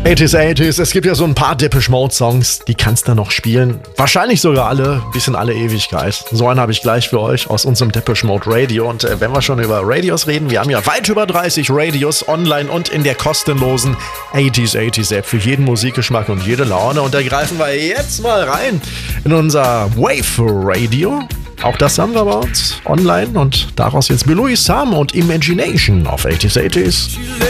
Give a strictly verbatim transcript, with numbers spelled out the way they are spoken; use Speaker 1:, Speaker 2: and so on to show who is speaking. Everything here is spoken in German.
Speaker 1: achtziger, achtziger, es gibt ja so ein paar Depeche Mode Songs, die kannst du noch spielen. Wahrscheinlich sogar alle, bis in alle Ewigkeit. So einen habe ich gleich für euch aus unserem Depeche Mode Radio. Und äh, wenn wir schon über Radios reden, wir haben ja weit über dreißig Radios online und in der kostenlosen achtziger, achtziger App für jeden Musikgeschmack und jede Laune. Und da greifen wir jetzt mal rein in unser Wave Radio. Auch das haben wir bei uns online und daraus jetzt Louis Sam und Imagination auf achtziger, achtziger.